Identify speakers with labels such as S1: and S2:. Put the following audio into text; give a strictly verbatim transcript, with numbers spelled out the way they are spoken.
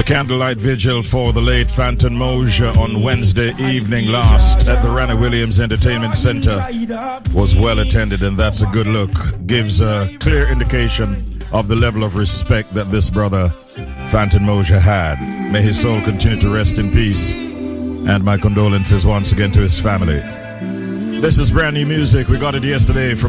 S1: Candlelight vigil for the late Phantom Mosier on Wednesday evening last at the Ranny Williams Entertainment Center was well attended, and that's a good look. Gives a clear indication of the level of respect that this brother Phantom Mosier had. May his soul continue to rest in peace, and my condolences once again to his family. This is brand new music. We got it yesterday from